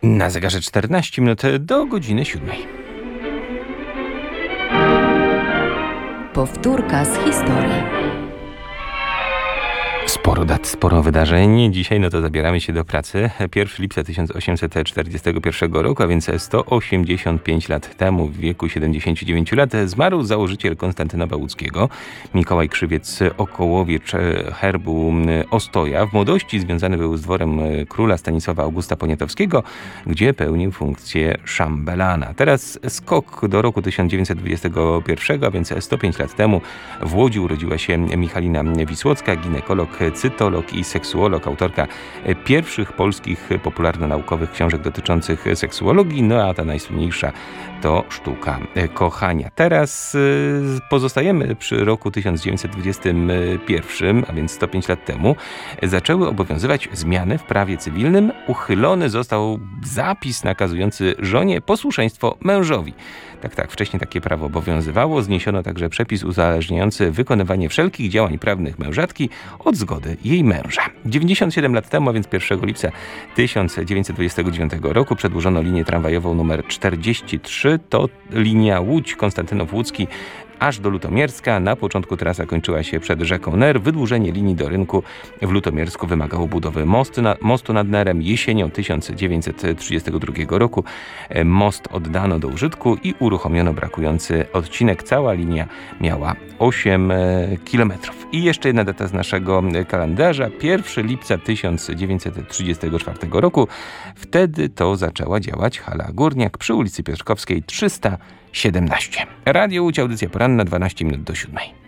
Na zegarze 14 minut do godziny 7. Powtórka z historii. Sporo dat, sporo wydarzeń. Dzisiaj to zabieramy się do pracy. 1 lipca 1841 roku, a więc 185 lat temu, w wieku 79 lat, zmarł założyciel Konstantynowa Łódzkiego, Mikołaj Krzywiec-Okołowicz herbu Ostoja. W młodości związany był z dworem króla Stanisława Augusta Poniatowskiego, gdzie pełnił funkcję szambelana. Teraz skok do roku 1921, a więc 105 lat temu w Łodzi urodziła się Michalina Wisłocka, ginekolog, cytolog i seksuolog, autorka pierwszych polskich popularno-naukowych książek dotyczących seksuologii, a ta najsłynniejsza to Sztuka kochania. Teraz pozostajemy przy roku 1921, a więc 105 lat temu, zaczęły obowiązywać zmiany w prawie cywilnym. Uchylony został zapis nakazujący żonie posłuszeństwo mężowi. Tak, wcześniej takie prawo obowiązywało. Zniesiono także przepis uzależniający wykonywanie wszelkich działań prawnych mężatki od zgody jej męża. 97 lat temu, a więc 1 lipca 1929 roku przedłużono linię tramwajową numer 43. To linia Łódź-Konstantynów Łódzki aż do Lutomierska. Na początku trasa kończyła się przed rzeką Ner. Wydłużenie linii do rynku w Lutomiersku wymagało budowy mostu nad Nerem. Jesienią 1932 roku most oddano do użytku i uruchomiono brakujący odcinek. Cała linia miała 8 kilometrów. I jeszcze jedna data z naszego kalendarza. 1 lipca 1934 roku. Wtedy to zaczęła działać hala Górniak przy ulicy Piotrkowskiej 317. Radio Łódź, audycja poranna, 12 minut do 7.